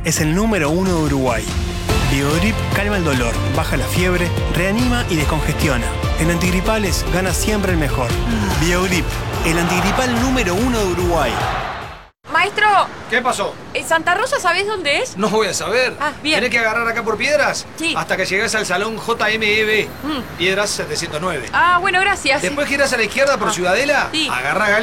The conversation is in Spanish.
es el número 1 de Uruguay. Biogrip calma el dolor, baja la fiebre, reanima y descongestiona. En antigripales gana siempre el mejor. Biogrip, el antigripal número 1 de Uruguay. Maestro, ¿Qué pasó? ¿en Santa Rosa sabés dónde es? No voy a saber. Ah, bien. ¿Tenés que agarrar acá por Piedras? Sí. Hasta que llegues al salón JMEB. Piedras 709. Ah, bueno, gracias. Después girás a la izquierda por Ciudadela. Sí. Agarra